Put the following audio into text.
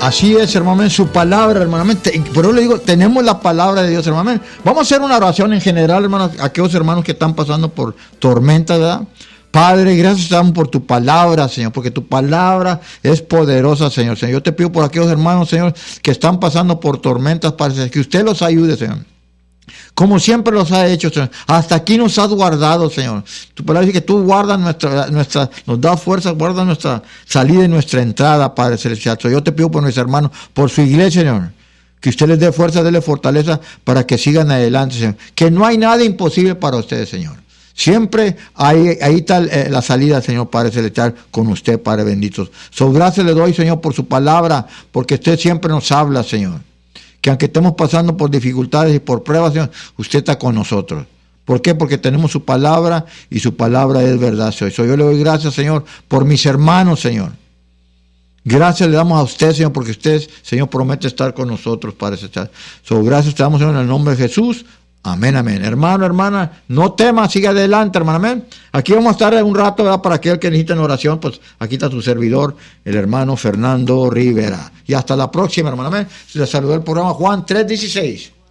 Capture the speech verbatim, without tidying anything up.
Así es, hermano, en su palabra, hermano. Por eso le digo, tenemos la palabra de Dios, hermano. Vamos a hacer una oración en general, hermanos, a aquellos hermanos que están pasando por tormentas, ¿verdad? Padre, gracias te damos por tu palabra, Señor, porque tu palabra es poderosa, Señor. Señor, yo te pido por aquellos hermanos, Señor, que están pasando por tormentas, Padre, que usted los ayude, Señor. Como siempre los ha hecho, Señor. Hasta aquí nos has guardado, Señor. Tu palabra dice que tú guardas nuestra, nuestra, nos das fuerza, guardas nuestra salida y nuestra entrada, Padre Celestial. Yo te pido por mis hermanos, por su iglesia, Señor. Que usted les dé fuerza, déle fortaleza para que sigan adelante, Señor. Que no hay nada imposible para ustedes, Señor. Siempre hay, ahí está eh, la salida, Señor Padre Celestial, con usted, Padre bendito. So, gracias le doy, Señor, por su palabra, porque usted siempre nos habla, Señor. Que aunque estemos pasando por dificultades y por pruebas, Señor, usted está con nosotros. ¿Por qué? Porque tenemos su palabra y su palabra es verdad, Señor. So, yo le doy gracias, Señor, por mis hermanos, Señor. Gracias le damos a usted, Señor, porque usted, Señor, promete estar con nosotros, Padre Celestial. So, gracias te damos, Señor, en el nombre de Jesús. Amén, amén. Hermano, hermana, no temas, sigue adelante, hermano, amén. Aquí vamos a estar un rato, ¿verdad? Para aquel que necesita en oración, pues aquí está tu servidor, el hermano Fernando Rivera. Y hasta la próxima, hermano, amén. Les saludó el programa Juan tres dieciséis.